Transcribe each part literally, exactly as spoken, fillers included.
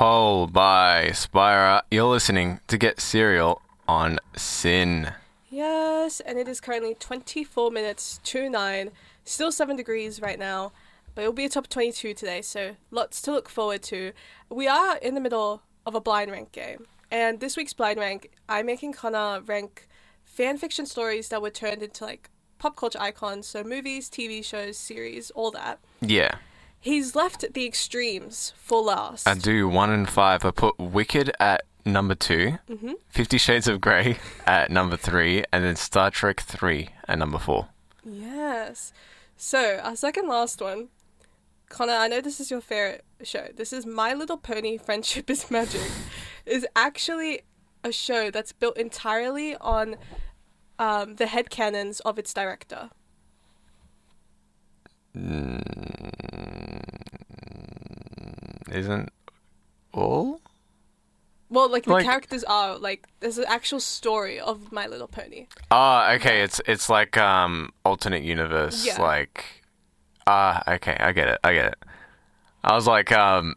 Hole by Spira. You're listening to Get Serial on Sin. Yes, and it is currently twenty-four minutes to nine. Still seven degrees right now, but it'll be a top twenty-two today, so lots to look forward to. We are in the middle of a blind rank game, and this week's blind rank, I'm making Connor rank fan fiction stories that were turned into like pop culture icons, so movies, T V shows, series, all that. Yeah. He's left the extremes for last. I do one and five. I put Wicked at number two, Mm-hmm. Fifty Shades of Grey at number three, and then Star Trek three at number four. Yes. So, our second last one, Connor, I know this is your favorite show. This is My Little Pony Friendship is Magic. Is actually a show that's built entirely on um, the headcanons of its director. Mm, isn't all? Well, like, the Like- characters are, like, there's an actual story of My Little Pony. Oh, okay. It's it's like um alternate universe. Yeah. Like, ah, okay. I get it. I get it. I was like, um,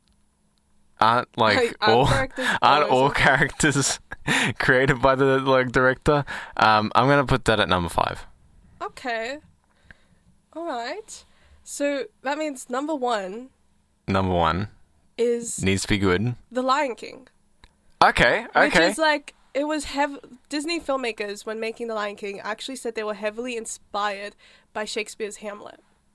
aren't like Like, aren't all characters aren't always all like- characters created by the like director? Um, I'm gonna put that at number five. Okay. Alright. So, that means number one Number one is needs to be good. The Lion King. Okay. Which Okay. is like, it was hev- Disney filmmakers, when making The Lion King, actually said they were heavily inspired by Shakespeare's Hamlet.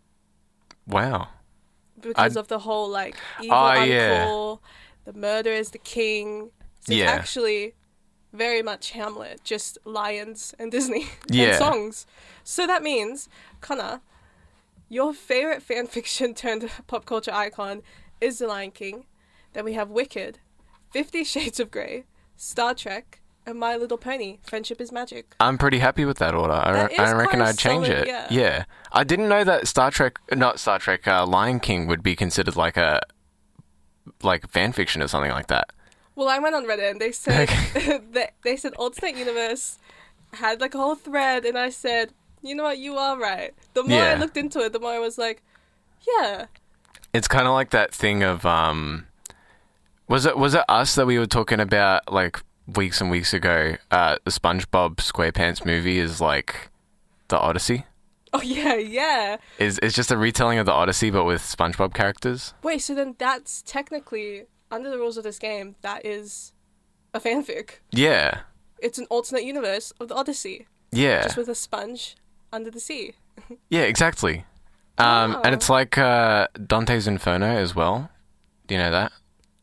Wow. Because I'd- of the whole, like, evil Oh, uncle, yeah. the murder is the king. So Yeah. it's actually very much Hamlet, just lions and Disney Yeah. and songs. So that means, Connor, your favorite fan fiction turned pop culture icon is The Lion King. Then we have Wicked, Fifty Shades of Grey, Star Trek, and My Little Pony, Friendship is Magic. I'm pretty happy with that order. I, That re- is I don't reckon kinda I'd change solid, it. yeah. I didn't know that Star Trek, not Star Trek, uh, Lion King would be considered like a like fan fiction or something like that. Well, I went on Reddit and they said that they said alternate universe had like a whole thread, and I said, you know what, you are right. The more I Yeah. looked into it, the more I was like, yeah. It's kind of like that thing of um, was it was it us that we were talking about like weeks and weeks ago? Uh, the SpongeBob SquarePants movie is like the Odyssey. Oh yeah, yeah. Is it's just a retelling of the Odyssey but with SpongeBob characters. Wait, so then that's technically, under the rules of this game, that is a fanfic. Yeah, It's an alternate universe of the Odyssey, yeah, just with a sponge under the sea. yeah, exactly. Um, Oh. and it's like uh, Dante's Inferno as well. Do you know that?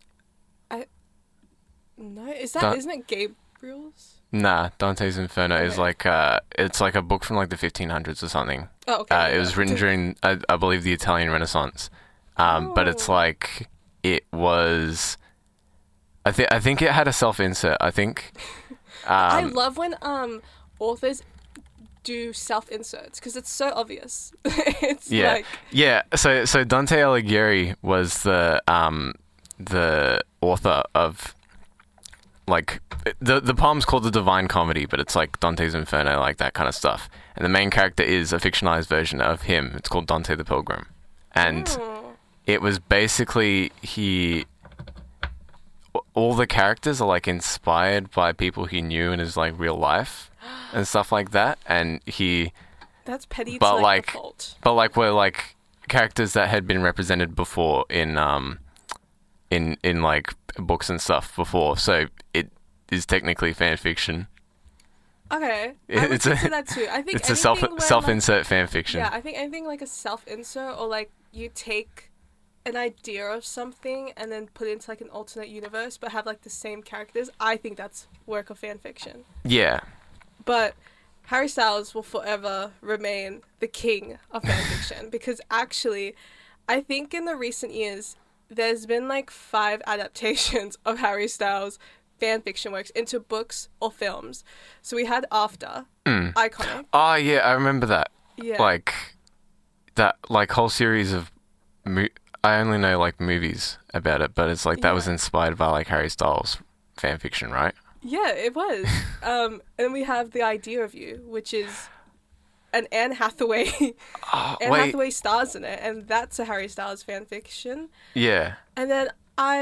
No, is that, Don't- isn't it Gabriel's? Nah, Dante's Inferno is Okay. like uh, it's like a book from like the fifteen hundreds or something. Oh, okay. Uh, yeah. it was written during, I, I believe, the Italian Renaissance. Um, But it's Oh. like it was. I think I think it had a self insert. I think. I Um, love when um authors do self inserts because it's so obvious. It's yeah, like, yeah. So so Dante Alighieri was the um the author of. Like the the poem's called the Divine Comedy, but it's like Dante's Inferno, like that kind of stuff. And the main character is a fictionalized version of him. It's called Dante the Pilgrim, and oh. it was basically he. All the characters are like inspired by people he knew in his like real life and stuff like that, and he, That's petty but, to like, like- the fault. but like were like characters that had been represented before in um, in in like books and stuff before, so it is technically fan fiction. Okay, It- I would it's a- consider that too. I think It's a self anything where, self like- insert fan fiction. Yeah, I think anything like a self insert, or like you take an idea of something and then put it into like an alternate universe, but have like the same characters. I think that's work of fan fiction. Yeah. But Harry Styles will forever remain the king of fanfiction because actually, I think in the recent years, there's been like five adaptations of Harry Styles' fanfiction works into books or films. So we had After, Mm. iconic. Oh yeah, I remember that. Yeah. Like that, like whole series of. Mo- I only know like movies about it, but it's like that was Yeah. inspired by like Harry Styles fan fiction, right? Yeah, it was. um, and we have The Idea of You, which is an Anne Hathaway. Oh, Anne wait, Hathaway stars in it, and that's a Harry Styles fan fiction. yeah. And then I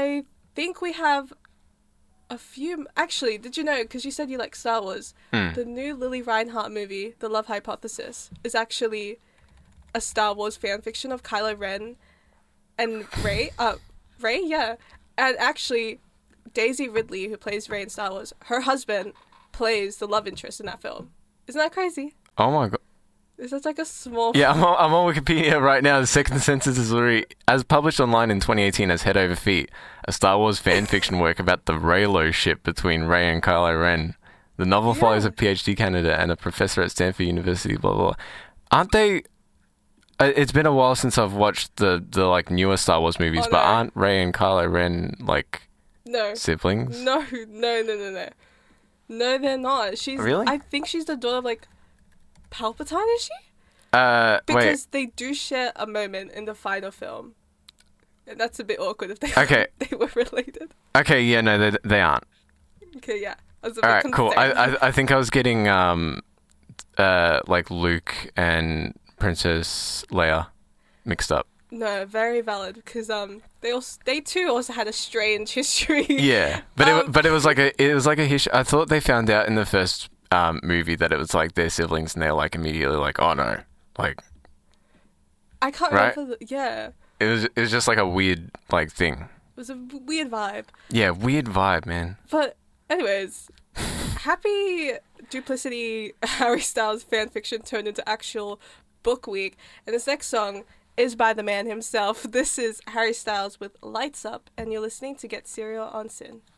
think we have a few. Actually, did you know? Because you said you like Star Wars. Hmm. The new Lily Reinhardt movie, The Love Hypothesis, is actually a Star Wars fan fiction of Kylo Ren and Rey. Uh, Rey, yeah, and actually, Daisy Ridley, who plays Rey in Star Wars, her husband plays the love interest in that film. Isn't that crazy? Oh my god. Is that like a small? Yeah, I'm on, I'm on Wikipedia right now. The second sentence is literally, as published online in twenty eighteen as Head Over Feet, a Star Wars fan fiction work about the Reylo ship between Rey and Kylo Ren. The novel Yeah. follows a PhD candidate and a professor at Stanford University, blah, blah, blah. Aren't they... uh, It's been a while since I've watched the, the like, newer Star Wars movies, Oh, but no. aren't Rey and Kylo Ren, like, No. siblings? No, no, no, no, no. No, they're not. She's. Really? I think she's the daughter of like Palpatine. Is she? Uh, wait. Because they do share a moment in the final film, and that's a bit awkward if they Okay. they were related. Okay, yeah, no, they, they aren't. Okay, yeah. I was a bit All right, cool. I, concerned. I I think I was getting um, uh, like Luke and Princess Leia mixed up. No, very valid because um they also they too also had a strange history. Yeah, but it Um, but it was like a it was like a history. I thought they found out in the first um movie that it was like their siblings, and they're like immediately like, oh no, like I can't Right? remember. The, yeah, it was it was just like a weird like thing. it was a w- weird vibe. Yeah, weird vibe, man. But anyways, happy Duplicity Harry Styles fanfiction turned into actual book week, and this next song is by the man himself. This is Harry Styles with Lights Up, and you're listening to Get Serial on Sin.